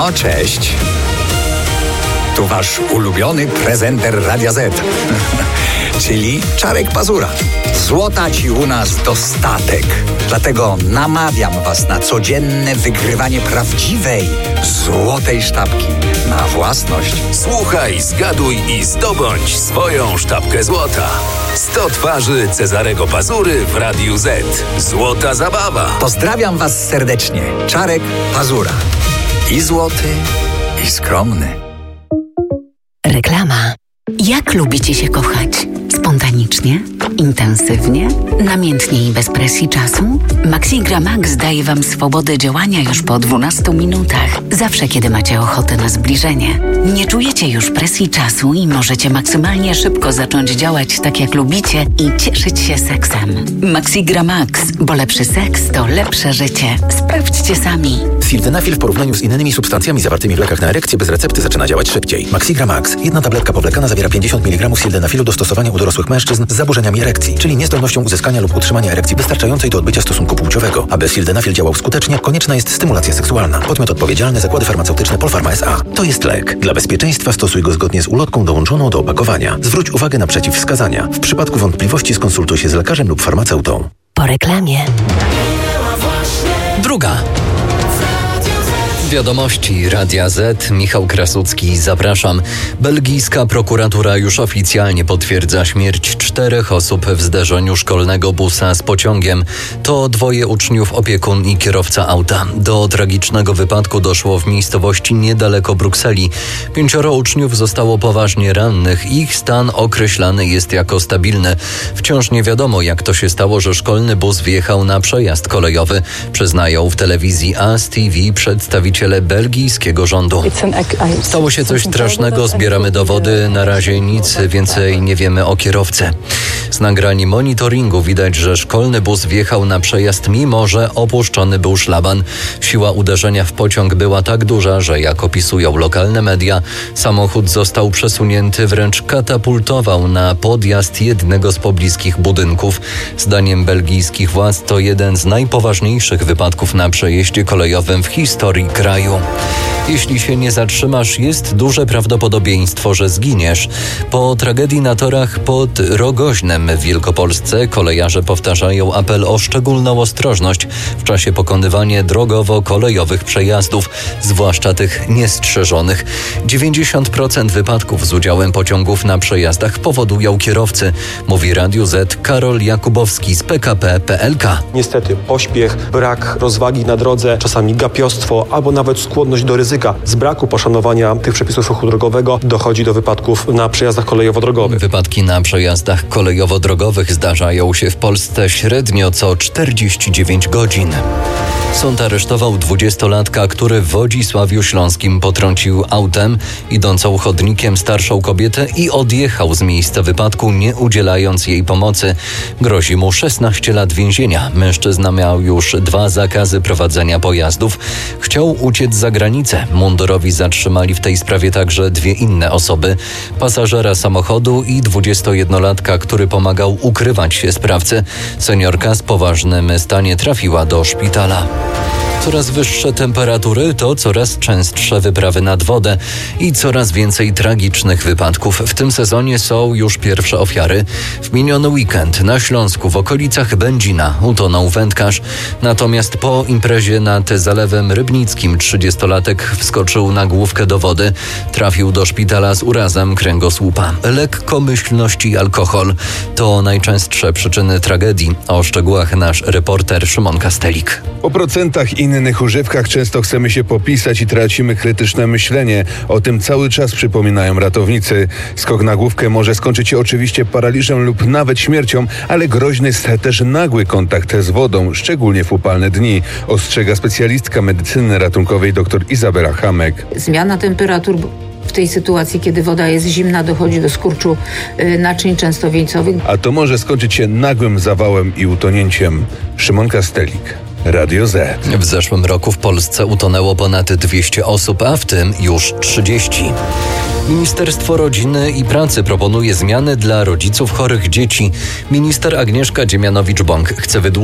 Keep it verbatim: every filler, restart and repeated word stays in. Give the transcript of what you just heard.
No cześć. Tu wasz ulubiony prezenter Radia Z. Czyli Czarek Pazura. Złota ci u nas dostatek. Dlatego namawiam was na codzienne wygrywanie prawdziwej, złotej sztabki. Na własność. Słuchaj, zgaduj i zdobądź swoją sztabkę złota. sto twarzy Cezarego Pazury w Radiu Z. Złota zabawa. Pozdrawiam was serdecznie. Czarek Pazura. I złoty, i skromny. Reklama. Jak lubicie się kochać? Spontanicznie? Intensywnie? Namiętnie i bez presji czasu? Maxigra Max daje Wam swobodę działania już po dwunastu minutach. Zawsze, kiedy macie ochotę na zbliżenie. Nie czujecie już presji czasu i możecie maksymalnie szybko zacząć działać tak, jak lubicie i cieszyć się seksem. Maxigra Max, bo lepszy seks to lepsze życie. Sprawdźcie sami. Sildenafil w porównaniu z innymi substancjami zawartymi w lekach na erekcję bez recepty zaczyna działać szybciej. Maxigra Max. Jedna tabletka powlekana zawiera pięćdziesiąt miligramów sildenafilu do stosowania u dorosłych mężczyzn z zaburzeniami erekcji, czyli niezdolnością uzyskania lub utrzymania erekcji wystarczającej do odbycia stosunku płciowego. Aby sildenafil działał skutecznie, konieczna jest stymulacja seksualna. Podmiot odpowiedzialny: Zakłady Farmaceutyczne Polpharma S A. To jest lek. Dla bezpieczeństwa stosuj go zgodnie z ulotką dołączoną do opakowania. Zwróć uwagę na przeciwwskazania. W przypadku wątpliwości skonsultuj się z lekarzem lub farmaceutą. Po reklamie. Druga. Wiadomości Radia Z. Michał Krasucki, zapraszam. Belgijska prokuratura już oficjalnie potwierdza śmierć czterech osób w zderzeniu szkolnego busa z pociągiem. To dwoje uczniów, opiekun i kierowca auta. Do tragicznego wypadku doszło w miejscowości niedaleko Brukseli. Pięcioro uczniów zostało poważnie rannych. Ich stan określany jest jako stabilny. Wciąż nie wiadomo, jak to się stało, że szkolny bus wjechał na przejazd kolejowy. Przyznają w telewizji A S T V przedstawiciele belgijskiego rządu. Stało się coś strasznego, zbieramy dowody, na razie nic więcej nie wiemy o kierowcy. Z nagrań monitoringu widać, że szkolny bus wjechał na przejazd, mimo że opuszczony był szlaban. Siła uderzenia w pociąg była tak duża, że jak opisują lokalne media, samochód został przesunięty, wręcz katapultował na podjazd jednego z pobliskich budynków. Zdaniem belgijskich władz to jeden z najpoważniejszych wypadków na przejeździe kolejowym w historii kraju. Jeśli się nie zatrzymasz, jest duże prawdopodobieństwo, że zginiesz. Po tragedii na torach pod Rogoźnem w Wielkopolsce kolejarze powtarzają apel o szczególną ostrożność w czasie pokonywania drogowo-kolejowych przejazdów, zwłaszcza tych niestrzeżonych. dziewięćdziesiąt procent wypadków z udziałem pociągów na przejazdach powodują kierowcy, mówi Radiu Z Karol Jakubowski z P K P kropka P L K. Niestety pośpiech, brak rozwagi na drodze, czasami gapiostwo albo nawet skłonność do ryzyka. Z braku poszanowania tych przepisów ruchu drogowego dochodzi do wypadków na przejazdach kolejowo-drogowych. Wypadki na przejazdach kolejowo-drogowych zdarzają się w Polsce średnio co czterdzieści dziewięć godzin. Sąd aresztował dwudziestolatka, który w Wodzisławiu Śląskim potrącił autem idącą chodnikiem starszą kobietę i odjechał z miejsca wypadku, nie udzielając jej pomocy. Grozi mu szesnaście lat więzienia. Mężczyzna miał już dwa zakazy prowadzenia pojazdów. Chciał uciec za granicę. Mundurowi zatrzymali w tej sprawie także dwie inne osoby. Pasażera samochodu i dwudziestojednolatka, który pomagał ukrywać się sprawcy. Seniorka w poważnym stanie trafiła do szpitala. Coraz wyższe temperatury to coraz częstsze wyprawy nad wodę i coraz więcej tragicznych wypadków. W tym sezonie są już pierwsze ofiary. W miniony weekend na Śląsku w okolicach Będzina utonął wędkarz. Natomiast po imprezie nad Zalewem Rybnickim trzydziestolatek wskoczył na główkę do wody. Trafił do szpitala z urazem kręgosłupa. Lekkomyślność i alkohol to najczęstsze przyczyny tragedii. O szczegółach nasz reporter Szymon Kastelik. O procentach i innych używkach często chcemy się popisać i tracimy krytyczne myślenie. O tym cały czas przypominają ratownicy. Skok na główkę może skończyć się oczywiście paraliżem lub nawet śmiercią, ale groźny jest też nagły kontakt z wodą, szczególnie w upalne dni. Ostrzega specjalistka medycyny ratunkowej dr Izabela Hamek. Zmiana temperatur w tej sytuacji, kiedy woda jest zimna, dochodzi do skurczu naczyń często wieńcowych. A to może skończyć się nagłym zawałem i utonięciem. Szymon Kastelik. Radio Z. W zeszłym roku w Polsce utonęło ponad dwieście osób, a w tym już trzydzieści. Ministerstwo Rodziny i Pracy proponuje zmiany dla rodziców chorych dzieci. Minister Agnieszka Dziemianowicz-Bąk chce wydłużyć